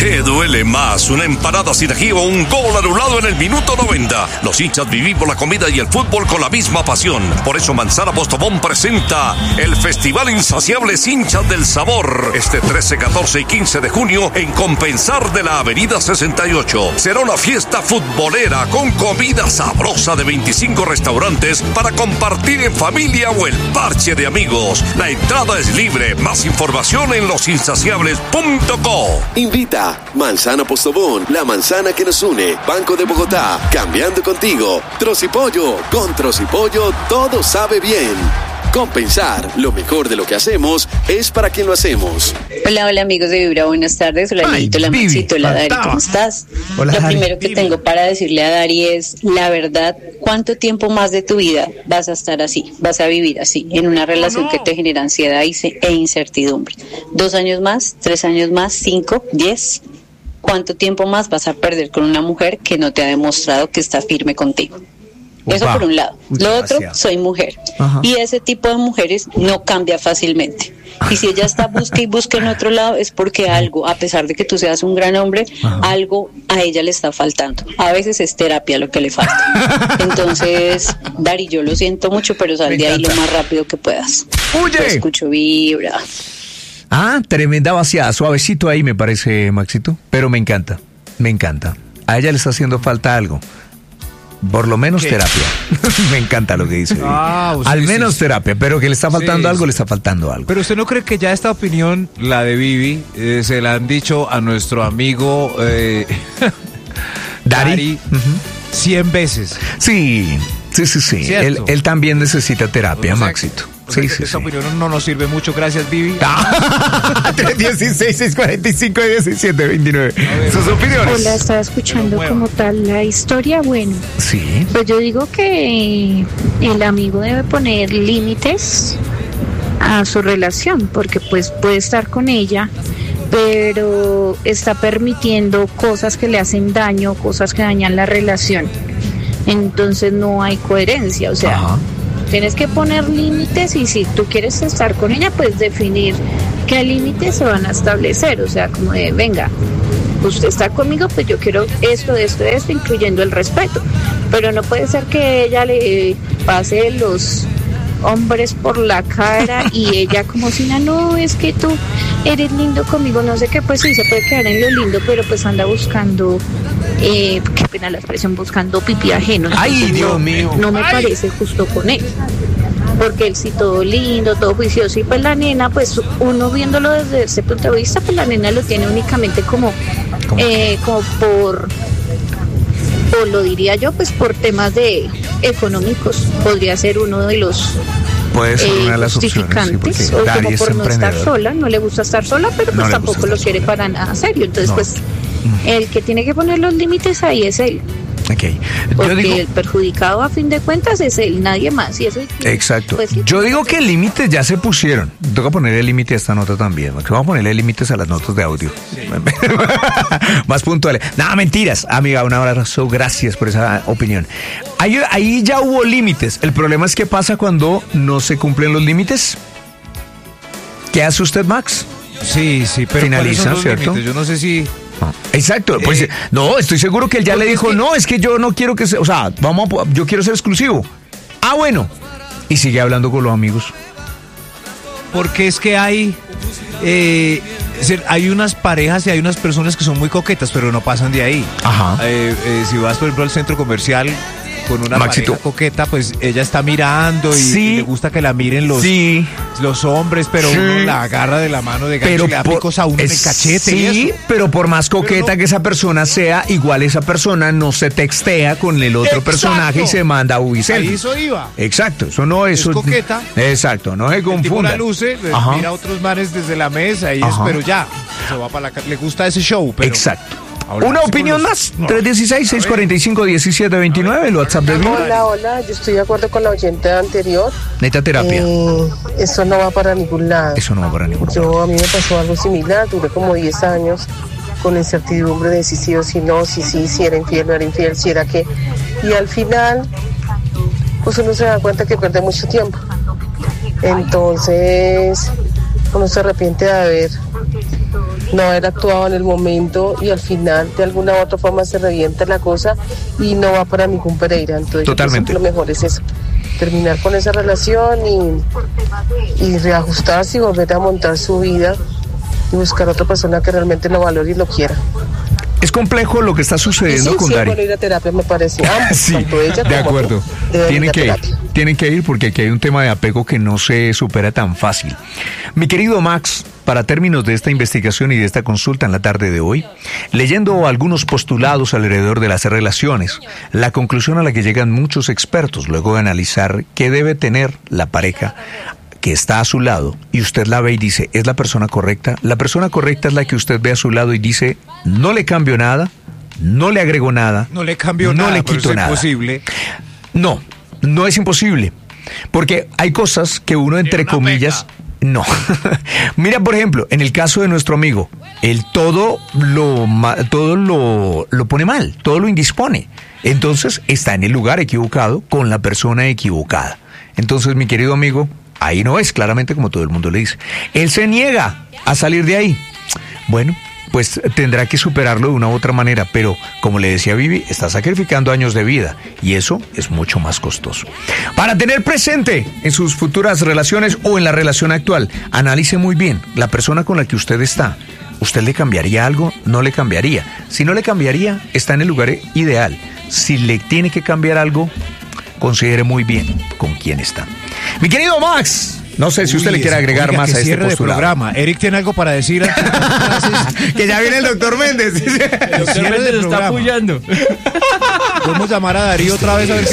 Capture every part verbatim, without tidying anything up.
¿Qué duele más? ¿Una empanada sin ají o un gol anulado en el minuto noventa? Los hinchas vivimos la comida y el fútbol con la misma pasión. Por eso Manzana Postobón presenta el Festival Insaciables Hinchas del Sabor. Este trece, catorce y quince de junio en Compensar de la Avenida sesenta y ocho. Será una fiesta futbolera con comida sabrosa de veinticinco restaurantes para compartir en familia o el parche de amigos. La entrada es libre. Más información en los insaciables punto co. Invita Manzana Postobón, la manzana que nos une. Banco de Bogotá, cambiando contigo. Trocipollo, con Trocipollo todo sabe bien. Compensar, lo mejor de lo que hacemos es para quien lo hacemos. Hola, hola amigos de Vibra, buenas tardes. Hola, Lito, la Maxito, hola Dari, ¿cómo estás? Hola, lo Dari. primero que tengo para decirle a Dari es, la verdad, ¿cuánto tiempo más de tu vida vas a estar así? Vas a vivir así, en una relación no, no. que te genera ansiedad e incertidumbre. ¿Dos años más? ¿Tres años más? ¿Cinco? ¿Diez? ¿Cuánto tiempo más vas a perder con una mujer que no te ha demostrado que está firme contigo? Eso Upa. Por un lado. Lo otro, soy mujer. Ajá. Y ese tipo de mujeres no cambia fácilmente. Y si ella está busca y busca en otro lado es porque algo, a pesar de que tú seas un gran hombre, Ajá. algo a ella le está faltando. A veces es terapia lo que le falta. Entonces, Dari, yo lo siento mucho, pero sal de ahí lo más rápido que puedas. ¡Huye! Te escucho Vibra. Ah, tremenda vaciada, suavecito ahí me parece, Maxito, pero me encanta, me encanta. A ella le está haciendo falta algo. Por lo menos ¿Qué? Terapia. Me encanta lo que dice. Ah, Al menos sí. terapia, pero que le está faltando sí, algo, sí. le está faltando algo. Pero usted no cree que ya esta opinión, la de Vivi, eh, se la han dicho a nuestro amigo eh, Dari, Dari uh-huh. cien veces. Sí, sí, sí, sí. Él, él también necesita terapia, o sea, Maxito. O sea, sí, que sí, esta sí. opinión no nos sirve mucho, gracias Vivi. tres dieciséis, seiscientos cuarenta y cinco, diecisiete veintinueve. Sus opiniones. Hola, estaba escuchando como tal la historia. Bueno, sí. Pues yo digo que el amigo debe poner límites a su relación, porque pues puede estar con ella, pero está permitiendo cosas que le hacen daño, cosas que dañan la relación. Entonces no hay coherencia, o sea. Ajá. Tienes que poner límites y si tú quieres estar con ella, pues definir qué límites se van a establecer. O sea, como de, venga, usted está conmigo, pues yo quiero esto, esto, esto, incluyendo el respeto. Pero no puede ser que ella le pase los hombres por la cara y ella como si, no, es que tú eres lindo conmigo, no sé qué, pues sí, se puede quedar en lo lindo, pero pues anda buscando, eh, qué pena la expresión, buscando pipí ajeno. Ay, Dios no, mío. No me Ay. parece justo con él, porque él sí todo lindo, todo juicioso, y pues la nena, pues uno viéndolo desde ese punto de vista, pues la nena lo tiene únicamente como, eh, como por... o lo diría yo, pues por temas de económicos, podría ser uno de los Puede ser eh, una de las justificantes, opciones, sí, o Dari como por no estar sola, no le gusta estar sola, pero pues no tampoco lo quiere sola. para nada serio, entonces no. pues mm. el que tiene que poner los límites ahí es él. Okay. Porque Yo digo, el perjudicado a fin de cuentas es él, nadie más. Y eso, exacto. Pues, sí, Yo digo que límites ya se pusieron. Toca ponerle límite a esta nota también. Vamos a ponerle límites a las notas de audio. Sí. Más puntuales. Nada, mentiras. Amiga, un abrazo. Gracias por esa opinión. Ahí, ahí ya hubo límites. El problema es qué pasa cuando no se cumplen los límites. ¿Qué hace usted, Max? Sí, sí, pero finaliza, ¿cierto? Límites? Yo no sé si... No. Exacto, pues eh, no, estoy seguro que él ya le dijo, es que... no, es que yo no quiero que sea, o sea, vamos a, yo quiero ser exclusivo. Ah, bueno. Y sigue hablando con los amigos. Porque es que hay, eh, hay unas parejas y hay unas personas que son muy coquetas, pero no pasan de ahí. Ajá. Eh, eh, si vas, por ejemplo, al centro comercial con una Maxito. pareja coqueta, pues ella está mirando y, sí. y le gusta que la miren los, sí. los hombres, pero sí. uno la agarra de la mano de gancho pero y le da por, picos a uno es, en el cachete. Sí, y eso. pero por más coqueta no. que esa persona sea, igual esa persona no se textea con el otro exacto. personaje y se manda Ubicel. Ahí eso iba. Exacto, eso no es... Es coqueta. Exacto, no se confunda. La luce, mira a otros manes desde la mesa y es, pero ya, se va para la, le gusta ese show. Pero exacto. Una opinión los... más, no. tres dieciséis, seiscientos cuarenta y cinco, diecisiete veintinueve, el WhatsApp de Vibra. Hola, hola, yo estoy de acuerdo con la oyente anterior. Neta terapia. Eh, eso no va para ningún lado. Eso no va para ningún lado. Yo, a mí me pasó algo similar, duré como diez años con incertidumbre de si sí o si no, si sí, si era infiel, no era infiel, si era qué. Y al final, pues uno se da cuenta que pierde mucho tiempo. Entonces, uno se arrepiente de haber no haber actuado en el momento y al final de alguna u otra forma se revienta la cosa y no va para ningún Pereira. Entonces Totalmente. Yo creo que lo mejor es eso, terminar con esa relación y, y reajustarse y volver a montar su vida y buscar otra persona que realmente lo valore y lo quiera. Es complejo lo que está sucediendo sí, con sí, Dari. Bueno, ir a terapia me parece. Ambos, Sí, tanto ella de como acuerdo. tú, deben Tienen ir a que ir, terapia. tienen que ir porque aquí hay un tema de apego que no se supera tan fácil. Mi querido Max, para términos de esta investigación y de esta consulta en la tarde de hoy, leyendo algunos postulados alrededor de las relaciones, la conclusión a la que llegan muchos expertos luego de analizar qué debe tener la pareja que está a su lado y usted la ve y dice, ¿es la persona correcta? La persona correcta es la que usted ve a su lado y dice, no le cambio nada, no le agrego nada, No le cambio no nada, le pero quito es nada. imposible. No, no es imposible, porque hay cosas que uno entre una comillas... No. Mira, por ejemplo, en el caso de nuestro amigo, él todo lo ma- todo lo, lo pone mal, todo lo indispone. Entonces está en el lugar equivocado con la persona equivocada. Entonces, mi querido amigo, ahí no es claramente como todo el mundo le dice. Él se niega a salir de ahí. Bueno, pues tendrá que superarlo de una u otra manera, pero como le decía Vivi, está sacrificando años de vida y eso es mucho más costoso. Para tener presente en sus futuras relaciones o en la relación actual, analice muy bien la persona con la que usted está. ¿Usted le cambiaría algo? No le cambiaría. Si no le cambiaría, está en el lugar ideal. Si le tiene que cambiar algo, considere muy bien con quién está. Mi querido Max, no sé si usted Uy, le quiere ese- agregar oiga, más que a este cierre de postulado. programa. Eric tiene algo para decir. antes de las frases? Que ya viene el doctor Méndez. El cierre del lo está programa. apoyando. Podemos llamar a Darío otra vez a ver qué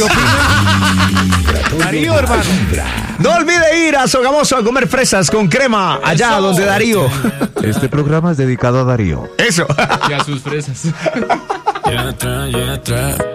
opina. Darío, hermano. No olvide ir a Sogamoso a comer fresas con crema, allá Eso. donde Darío. Este programa es dedicado a Darío. Eso. Y a sus fresas. Y atrás, y atrás.